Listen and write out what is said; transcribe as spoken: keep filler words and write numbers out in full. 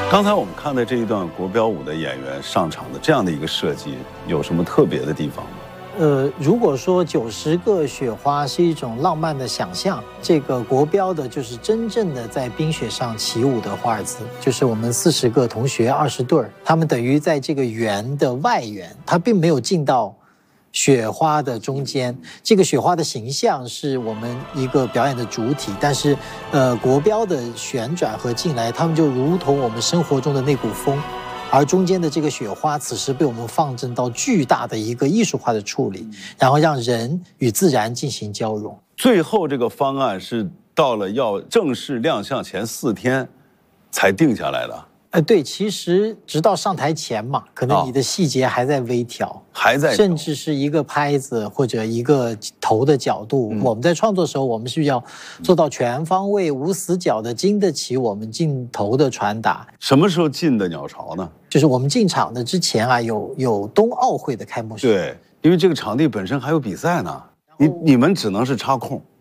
刚才我们看的这一段国标舞的演员上场的这样的一个设计，有什么特别的地方吗？ 呃，如果说九十个雪花是一种浪漫的想象，这个国标的就是真正的在冰雪上起舞的华尔兹，就是我们四十个同学二十对儿，他们等于在这个圆的外缘，他并没有进到雪花的中间，这个雪花的形象是我们一个表演的主体，但是呃，国标的旋转和进来，他们就如同我们生活中的那股风。而中间的这个雪花，此时被我们放正到巨大的一个艺术化的处理，然后让人与自然进行交融。 最后这个方案是到了要正式亮相前四天才定下来的。 呃，对，其实直到上台前嘛，可能你的细节还在微调，哦、 还在， 甚至是一个拍子或者一个头的角度。嗯、我们在创作的时候，我们是要做到全方位、无死角的经得起我们镜头的传达。 什么时候进的鸟巢呢？ 就是我们进场的之前啊，有有冬奥会的开幕式。 对，因为这个场地本身还有比赛呢，你你们只能是插空。